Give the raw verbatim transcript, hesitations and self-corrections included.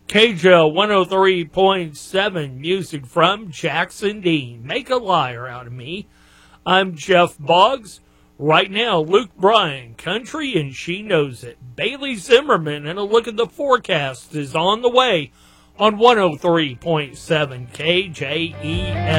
K J O one oh three point seven, music from Jackson Dean. Make a liar out of me. I'm Jeff Boggs. Right now, Luke Bryan, Country, and She Knows It. Bailey Zimmerman, and a look at the forecast is on the way on one oh three point seven K J E F.